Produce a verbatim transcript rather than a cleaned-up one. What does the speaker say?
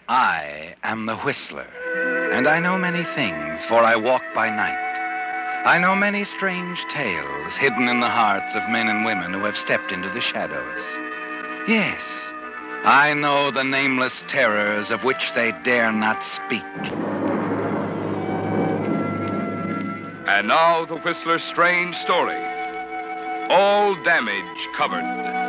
I am the Whistler, and I know many things, for I walk by night. I know many strange tales hidden in the hearts of men and women who have stepped into the shadows. Yes, I know the nameless terrors of which they dare not speak. And now the Whistler's strange story. All damage covered.